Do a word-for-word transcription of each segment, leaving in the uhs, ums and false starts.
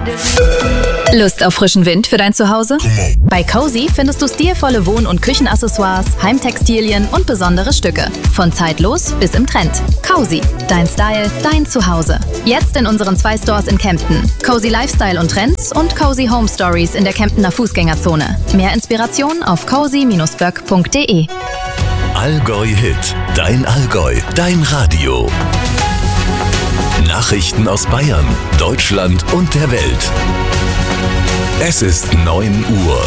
Lust auf frischen Wind für dein Zuhause? Bei Cozy findest du stilvolle Wohn- und Küchenaccessoires, Heimtextilien und besondere Stücke. Von zeitlos bis im Trend. Cozy, dein Style, dein Zuhause. Jetzt in unseren zwei Stores in Kempten. Cozy Lifestyle und Trends und Cozy Home Stories in der Kemptener Fußgängerzone. Mehr Inspiration auf cozy Bindestrich böck punkt de. Allgäu Hit, dein Allgäu, dein Radio. Nachrichten aus Bayern, Deutschland und der Welt. Es ist neun Uhr.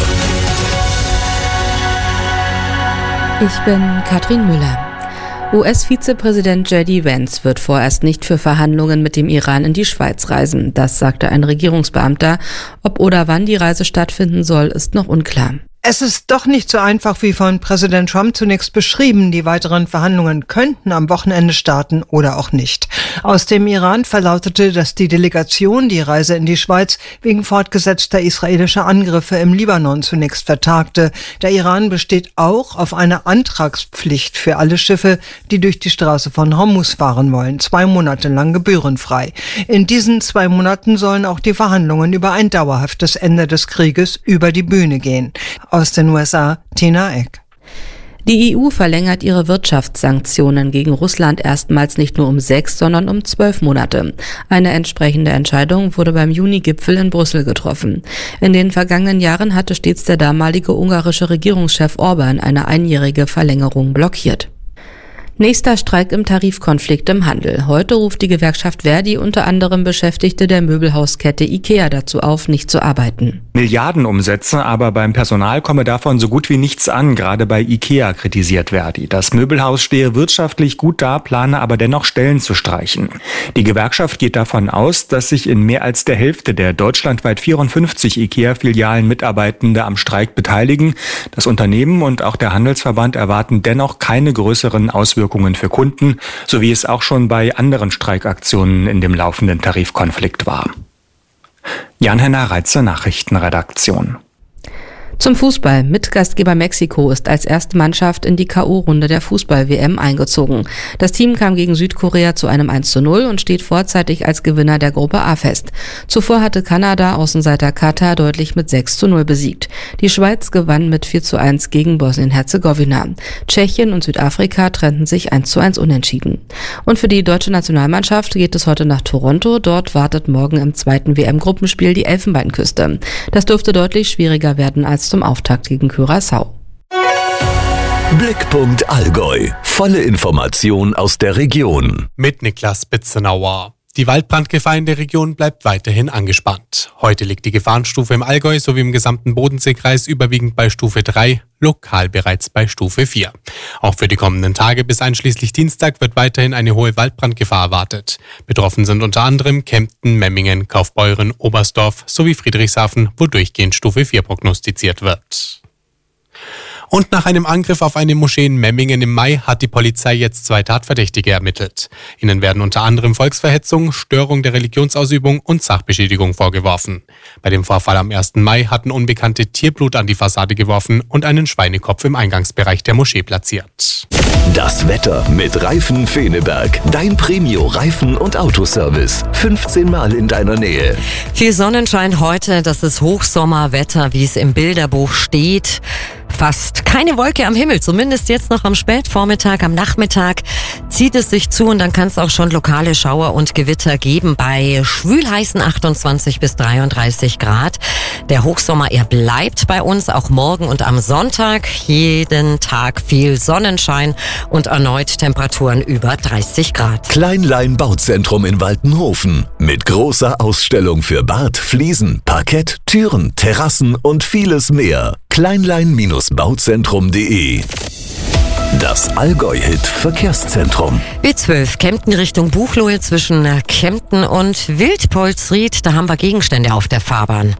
Ich bin Katrin Müller. U S-Vizepräsident J D Vance wird vorerst nicht für Verhandlungen mit dem Iran in die Schweiz reisen. Das sagte ein Regierungsbeamter. Ob oder wann die Reise stattfinden soll, ist noch unklar. Es ist doch nicht so einfach wie von Präsident Trump zunächst beschrieben. Die weiteren Verhandlungen könnten am Wochenende starten oder auch nicht. Aus dem Iran verlautete, dass die Delegation die Reise in die Schweiz wegen fortgesetzter israelischer Angriffe im Libanon zunächst vertagte. Der Iran besteht auch auf eine Antragspflicht für alle Schiffe, die durch die Straße von Hormuz fahren wollen, zwei Monate lang gebührenfrei. In diesen zwei Monaten sollen auch die Verhandlungen über ein dauerhaftes Ende des Krieges über die Bühne gehen. Aus den U S A, Tina Eck. Die E U verlängert ihre Wirtschaftssanktionen gegen Russland erstmals nicht nur um sechs, sondern um zwölf Monate. Eine entsprechende Entscheidung wurde beim Juni-Gipfel in Brüssel getroffen. In den vergangenen Jahren hatte stets der damalige ungarische Regierungschef Orban eine einjährige Verlängerung blockiert. Nächster Streik im Tarifkonflikt im Handel. Heute ruft die Gewerkschaft Verdi unter anderem Beschäftigte der Möbelhauskette IKEA dazu auf, nicht zu arbeiten. Milliardenumsätze, aber beim Personal komme davon so gut wie nichts an, gerade bei IKEA, kritisiert Verdi. Das Möbelhaus stehe wirtschaftlich gut da, plane aber dennoch Stellen zu streichen. Die Gewerkschaft geht davon aus, dass sich in mehr als der Hälfte der deutschlandweit vierundfünfzig IKEA-Filialen Mitarbeitende am Streik beteiligen. Das Unternehmen und auch der Handelsverband erwarten dennoch keine größeren Auswirkungen für Kunden, so wie es auch schon bei anderen Streikaktionen in dem laufenden Tarifkonflikt war. Jan-Henner Reitze, Nachrichtenredaktion. Zum Fußball. Mitgastgeber Mexiko ist als erste Mannschaft in die K O-Runde der Fußball-W M eingezogen. Das Team kam gegen Südkorea zu einem eins zu null und steht vorzeitig als Gewinner der Gruppe A fest. Zuvor hatte Kanada Außenseiter Katar deutlich mit sechs zu null besiegt. Die Schweiz gewann mit vier zu eins gegen Bosnien-Herzegowina. Tschechien und Südafrika trennten sich eins zu eins unentschieden. Und für die deutsche Nationalmannschaft geht es heute nach Toronto. Dort wartet morgen im zweiten W M-Gruppenspiel die Elfenbeinküste. Das dürfte deutlich schwieriger werden als zum Auftakt gegen Curaçao. Blickpunkt Allgäu. Volle Information aus der Region. Mit Niklas Bitzenauer. Die Waldbrandgefahr in der Region bleibt weiterhin angespannt. Heute liegt die Gefahrenstufe im Allgäu sowie im gesamten Bodenseekreis überwiegend bei Stufe drei, lokal bereits bei Stufe vier. Auch für die kommenden Tage bis einschließlich Dienstag wird weiterhin eine hohe Waldbrandgefahr erwartet. Betroffen sind unter anderem Kempten, Memmingen, Kaufbeuren, Oberstdorf sowie Friedrichshafen, wo durchgehend Stufe vier prognostiziert wird. Und nach einem Angriff auf eine Moschee in Memmingen im Mai hat die Polizei jetzt zwei Tatverdächtige ermittelt. Ihnen werden unter anderem Volksverhetzung, Störung der Religionsausübung und Sachbeschädigung vorgeworfen. Bei dem Vorfall am ersten Mai hatten Unbekannte Tierblut an die Fassade geworfen und einen Schweinekopf im Eingangsbereich der Moschee platziert. Das Wetter mit Reifen Feneberg. Dein Premio-Reifen- und Autoservice. fünfzehn Mal in deiner Nähe. Viel Sonnenschein heute. Das ist Hochsommerwetter, wie es im Bilderbuch steht. Fast keine Wolke am Himmel, zumindest jetzt noch am Spätvormittag, am Nachmittag zieht es sich zu und dann kann es auch schon lokale Schauer und Gewitter geben bei schwülheißen achtundzwanzig bis dreiunddreißig Grad. Der Hochsommer, er bleibt bei uns auch morgen und am Sonntag. Jeden Tag viel Sonnenschein und erneut Temperaturen über dreißig Grad. Kleinlein Bauzentrum in Waltenhofen mit großer Ausstellung für Bad, Fliesen, Parkett, Türen, Terrassen und vieles mehr. kleinlein Bauzentrum punkt de. Das Allgäu-Hit Verkehrszentrum. B zwölf, Kempten Richtung Buchloe zwischen Kempten und Wildpolsried. Da haben wir Gegenstände auf der Fahrbahn.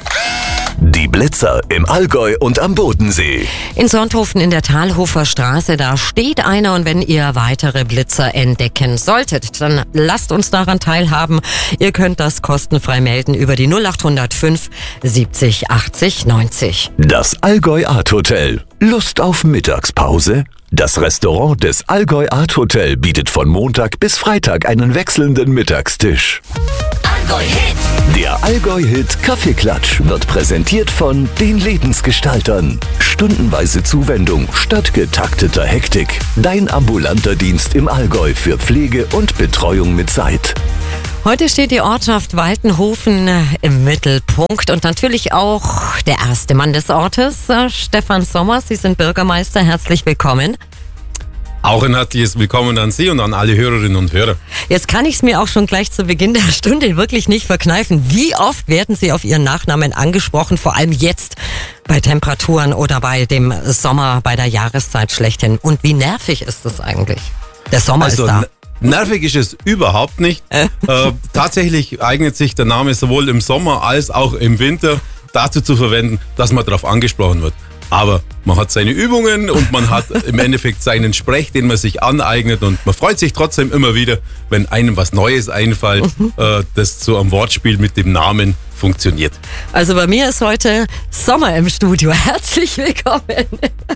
Die Blitzer im Allgäu und am Bodensee. In Sonthofen in der Talhofer Straße, da steht einer und wenn ihr weitere Blitzer entdecken solltet, dann lasst uns daran teilhaben. Ihr könnt das kostenfrei melden über die null acht null fünf siebzig achtzig neunzig. Das Allgäu Art Hotel. Lust auf Mittagspause? Das Restaurant des Allgäu Art Hotel bietet von Montag bis Freitag einen wechselnden Mittagstisch. Allgäu-Hit. Der Allgäu-Hit Kaffeeklatsch wird präsentiert von den Lebensgestaltern. Stundenweise Zuwendung statt getakteter Hektik. Dein ambulanter Dienst im Allgäu für Pflege und Betreuung mit Zeit. Heute steht die Ortschaft Waltenhofen im Mittelpunkt und natürlich auch der erste Mann des Ortes, Stefan Sommer. Sie sind Bürgermeister. Herzlich willkommen. Auch ein herzliches Willkommen an Sie und an alle Hörerinnen und Hörer. Jetzt kann ich es mir auch schon gleich zu Beginn der Stunde wirklich nicht verkneifen. Wie oft werden Sie auf Ihren Nachnamen angesprochen, vor allem jetzt bei Temperaturen oder bei dem Sommer, bei der Jahreszeit schlechthin? Und wie nervig ist das eigentlich? Der Sommer also, ist da. Nervig ist es überhaupt nicht. Äh, tatsächlich eignet sich der Name sowohl im Sommer als auch im Winter dazu zu verwenden, dass man darauf angesprochen wird. Aber man hat seine Übungen und man hat im Endeffekt seinen Sprech, den man sich aneignet, und man freut sich trotzdem immer wieder, wenn einem was Neues einfällt, mhm. äh, das so am Wortspiel mit dem Namen funktioniert. Also bei mir ist heute Sommer im Studio. Herzlich willkommen.